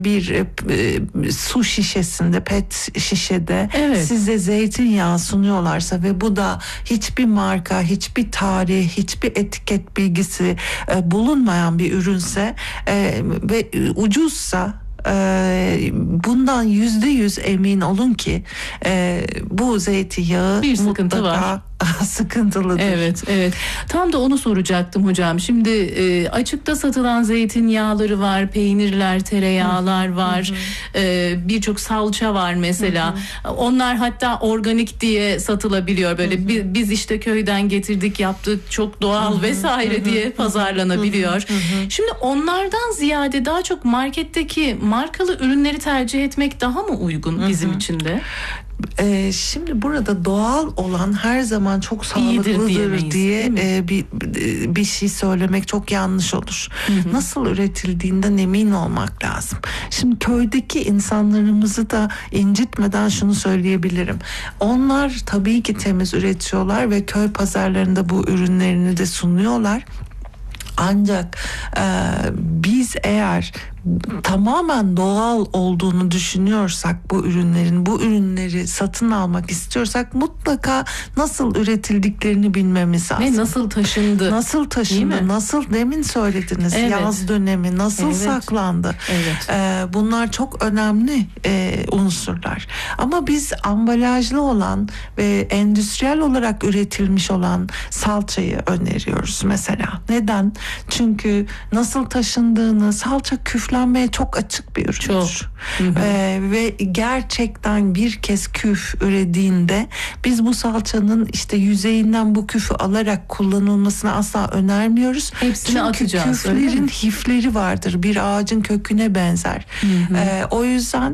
bir su şişesinde, pet şişede Evet. size zeytinyağı sunuyorlarsa ve bu da hiçbir marka, hiçbir tarih, hiçbir etiket bilgisi bulunmayan bir ürünse ve ucuzsa, bundan %100 emin olun ki bu zeytinyağı Bir sıkıntı mutlaka var. sıkıntılıdır. Evet, evet. Tam da onu soracaktım hocam. Şimdi açıkta satılan zeytinyağları var, peynirler, tereyağlar var, birçok salça var mesela. Onlar hatta organik diye satılabiliyor. Böyle biz işte köyden getirdik, yaptık, çok doğal vesaire diye pazarlanabiliyor. Şimdi onlardan ziyade daha çok marketteki markalı ürünleri tercih etmek daha mı uygun bizim için de? Şimdi burada doğal olan her zaman çok İyidir sağlıklıdır diyemeyiz, diye değil bir şey söylemek çok yanlış olur. Nasıl üretildiğinden emin olmak lazım. Şimdi köydeki insanlarımızı da incitmeden şunu söyleyebilirim. Onlar tabii ki temiz üretiyorlar ve köy pazarlarında bu ürünlerini de sunuyorlar. Ancak biz eğer tamamen doğal olduğunu düşünüyorsak bu ürünleri satın almak istiyorsak mutlaka nasıl üretildiklerini bilmemiz lazım. Ve nasıl taşındı? Nasıl taşındı? Nasıl, demin söylediniz, yaz dönemi nasıl saklandı? Bunlar çok önemli unsurlar. Ama biz ambalajlı olan ve endüstriyel olarak üretilmiş olan salçayı öneriyoruz mesela. Neden? Çünkü nasıl taşındığını, salça küflenmeye çok açık bir üründür. Ve gerçekten bir kez küf ürediğinde biz bu salçanın işte yüzeyinden bu küfü alarak kullanılmasını asla önermiyoruz. Hepsini çünkü atacağız. küflerin hifleri vardır. Bir ağacın köküne benzer. O yüzden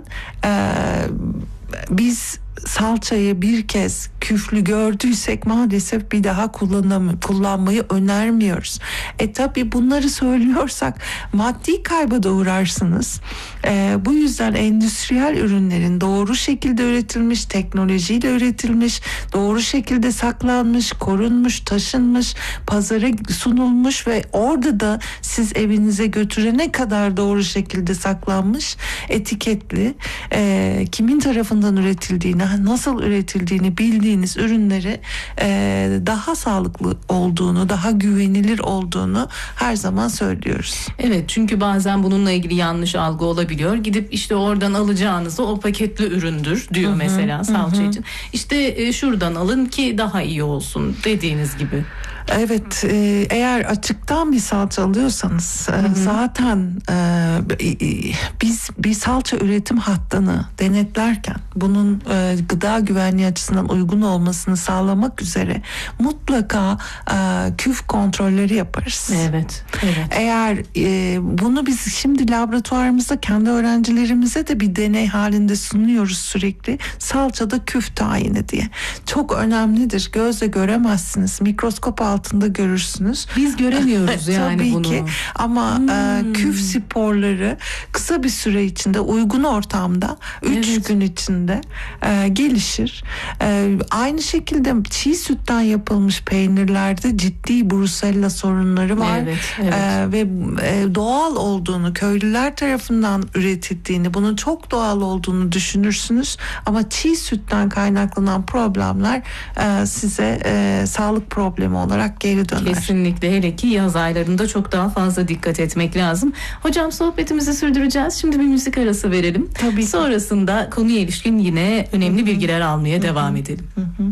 biz salçayı bir kez küflü gördüysek maalesef bir daha kullanmayı önermiyoruz. Tabii bunları söylüyorsak maddi kayba da uğrarsınız. Bu yüzden endüstriyel ürünlerin doğru şekilde üretilmiş, teknolojiyle üretilmiş, doğru şekilde saklanmış, korunmuş, taşınmış, pazara sunulmuş ve orada da siz evinize götürene kadar doğru şekilde saklanmış, etiketli, kimin tarafından üretildiğini, nasıl üretildiğini bildiğiniz ürünleri daha sağlıklı olduğunu, daha güvenilir olduğunu her zaman söylüyoruz. Evet, çünkü bazen bununla ilgili yanlış algı olabiliyor. Gidip işte oradan alacağınızda o paketli üründür diyor mesela salça için. İşte şuradan alın ki daha iyi olsun dediğiniz gibi. Evet, eğer açıktan bir salça alıyorsanız zaten biz bir salça üretim hattını denetlerken bunun gıda güvenliği açısından uygun olmasını sağlamak üzere mutlaka küf kontrolleri yaparız. Evet. Eğer bunu biz şimdi laboratuvarımızda kendi öğrencilerimize de bir deney halinde sunuyoruz sürekli. Salçada küf tayini diye. Çok önemlidir. Gözle göremezsiniz. Mikroskop altında görürsünüz. Biz göremiyoruz yani tabii bunu. ki. Ama küf sporları kısa bir süre içinde uygun ortamda 3 gün içinde gelişir. Aynı şekilde çiğ sütten yapılmış peynirlerde ciddi brusella sorunları var. Ve doğal olduğunu, köylüler tarafından üretildiğini, bunun çok doğal olduğunu düşünürsünüz. Ama çiğ sütten kaynaklanan problemler size sağlık problemi olarak geri döner. Kesinlikle, hele ki yaz aylarında çok daha fazla dikkat etmek lazım. Hocam, sohbetimizi sürdüreceğiz. Şimdi bir müzik arası verelim. Tabii. Sonrasında konuya ilişkin yine önemli bilgiler almaya devam edelim.